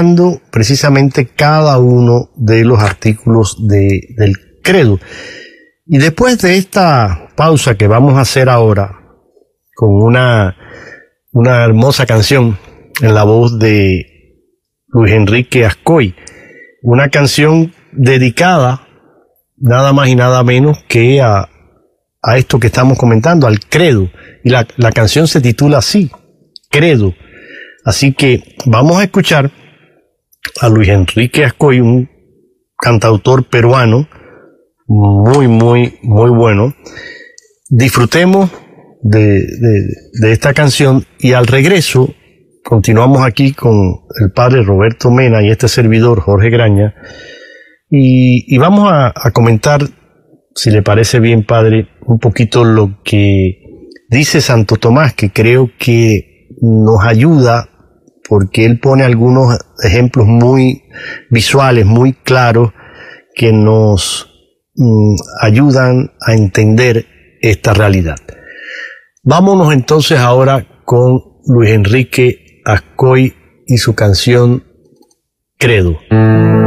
comentando precisamente cada uno de los artículos del credo. Y después de esta pausa que vamos a hacer ahora, con una hermosa canción en la voz de Luis Enrique Ascoy, una canción dedicada nada más y nada menos que a esto que estamos comentando, al credo. Y la canción se titula así, Credo. Así que vamos a escuchar a Luis Enrique Ascoy, un cantautor peruano muy, muy, muy bueno. Disfrutemos de esta canción y al regreso continuamos aquí con el padre Roberto Mena y este servidor Jorge Graña y vamos a comentar, si le parece bien, padre, un poquito lo que dice Santo Tomás, que creo que nos ayuda porque él pone algunos ejemplos muy visuales, muy claros, que nos ayudan a entender esta realidad. Vámonos entonces ahora con Luis Enrique Ascoy y su canción Credo.